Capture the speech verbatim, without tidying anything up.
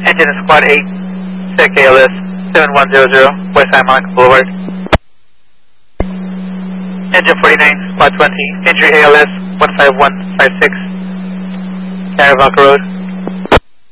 Engine is Squad eight, check A L S seven one zero zero, West Side Monica Boulevard. Engine forty-nine, Squad twenty, entry A L S one five one five six, Caravaca Road.